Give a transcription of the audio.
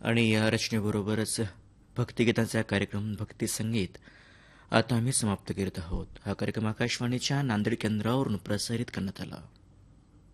आणि या रचनेबरोबरच भक्तिगीतांचा कार्यक्रम भक्ती संगीत आता आम्ही समाप्त करीत आहोत. हा कार्यक्रम आकाशवाणीच्या नांदेड केंद्रावरून प्रसारित करण्यात आला.